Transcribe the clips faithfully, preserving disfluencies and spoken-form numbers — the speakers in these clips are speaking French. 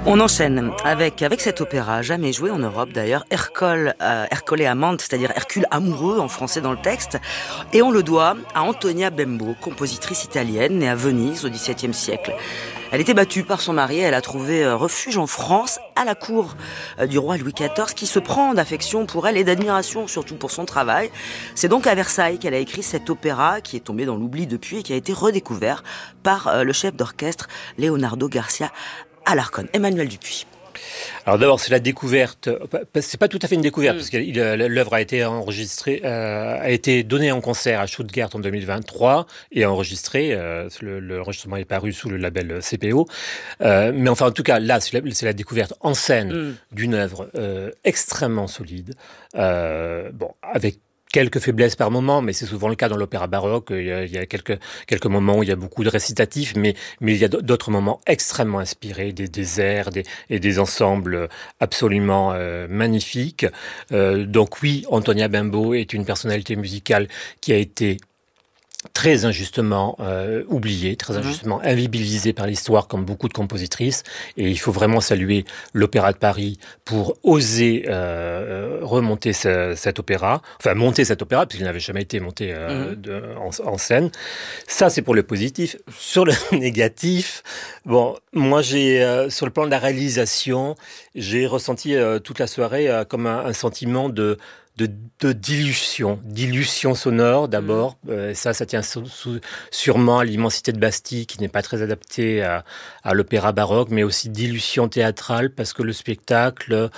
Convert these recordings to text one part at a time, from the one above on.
On enchaîne avec, avec cet opéra, jamais joué en Europe d'ailleurs, Ercole, euh, Ercole Amante, c'est-à-dire Hercule amoureux en français dans le texte, et on le doit à Antonia Bembo, compositrice italienne née à Venise au dix-septième siècle. Elle était battue par son mari, elle a trouvé refuge en France, à la cour du roi Louis quatorze, qui se prend d'affection pour elle et d'admiration, surtout pour son travail. C'est donc à Versailles qu'elle a écrit cet opéra, qui est tombé dans l'oubli depuis et qui a été redécouvert par le chef d'orchestre Leonardo Garcia Alarcón. Emmanuel Dupuis. Alors d'abord, c'est la découverte. C'est pas tout à fait une découverte, mmh. parce que l'œuvre a été enregistrée, euh, a été donnée en concert à Stuttgart en deux mille vingt-trois et enregistrée. Euh, le, L'enregistrement est paru sous le label C P O. Euh, mais enfin, en tout cas, là, c'est la, c'est la découverte en scène mmh. d'une œuvre euh, extrêmement solide. Euh, bon, avec quelques faiblesses par moment, mais c'est souvent le cas dans l'opéra baroque. Il y a, il y a quelques, quelques moments où il y a beaucoup de récitatifs, mais, mais il y a d'autres moments extrêmement inspirés, des, des airs des, et des ensembles absolument euh, magnifiques. Euh, donc oui, Antonia Bembo est une personnalité musicale qui a été très injustement euh, oubliée, très injustement invisibilisée par l'histoire, comme beaucoup de compositrices. Et il faut vraiment saluer l'Opéra de Paris pour oser euh, remonter ce, cet opéra, enfin monter cet opéra, puisqu'il n'avait jamais été monté euh, mmh. de, en, en scène. Ça, c'est pour le positif. Sur le négatif, bon, moi, j'ai euh, sur le plan de la réalisation, j'ai ressenti euh, toute la soirée euh, comme un, un sentiment de De, de dilution, dilution sonore d'abord. Mmh. Euh, ça, ça tient sous, sous, sûrement à l'immensité de Bastille, qui n'est pas très adaptée à, à l'opéra baroque, mais aussi dilution théâtrale, parce que le spectacle,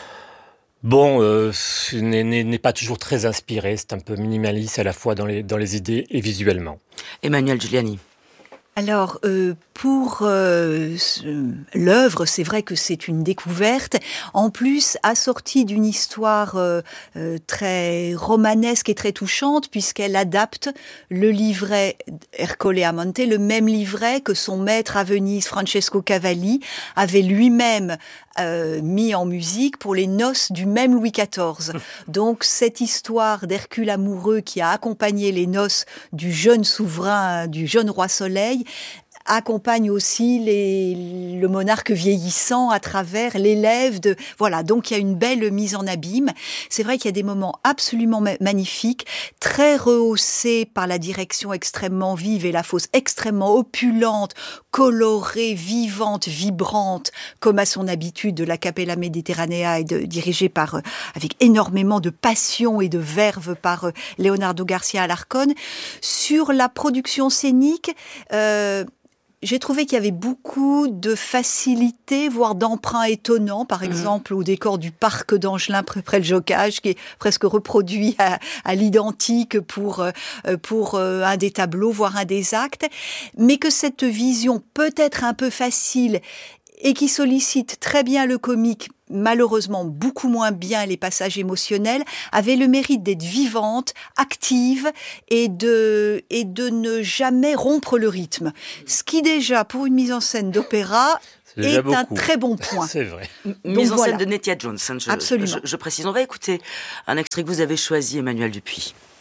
bon, euh, n'est, n'est, n'est pas toujours très inspiré. C'est un peu minimaliste à la fois dans les, dans les idées et visuellement. Emmanuel Giuliani. Alors, euh, pour euh, l'œuvre, c'est vrai que c'est une découverte. En plus, assortie d'une histoire euh, euh, très romanesque et très touchante, puisqu'elle adapte le livret Ercole Amante, le même livret que son maître à Venise, Francesco Cavalli, avait lui-même euh, mis en musique pour les noces du même Louis quatorze. Donc, cette histoire d'Hercule amoureux qui a accompagné les noces du jeune souverain, du jeune roi Soleil, accompagne aussi les, le monarque vieillissant à travers l'élève de, voilà. Donc, il y a une belle mise en abîme. C'est vrai qu'il y a des moments absolument ma- magnifiques, très rehaussés par la direction extrêmement vive et la fosse extrêmement opulente, colorée, vivante, vibrante, comme à son habitude de la Capella Mediterranea et de, dirigée par, euh, avec énormément de passion et de verve par euh, Leonardo Garcia Alarcón. Sur la production scénique, euh, j'ai trouvé qu'il y avait beaucoup de facilité, voire d'emprunt étonnant, par exemple, mmh. au décor du parc d'Angelin près le Jocage, qui est presque reproduit à, à l'identique pour, pour un des tableaux, voire un des actes, mais que cette vision peut-être un peu facile et qui sollicite très bien le comique, malheureusement beaucoup moins bien les passages émotionnels, avait le mérite d'être vivante, active et de, et de ne jamais rompre le rythme. Ce qui déjà, pour une mise en scène d'opéra, est, est un très bon point. C'est vrai. Donc, mise en voilà. scène de Nettia Jones. Hein, je, Absolument. Je, je précise. On va écouter un extrait que vous avez choisi, Emmanuel Dupuis.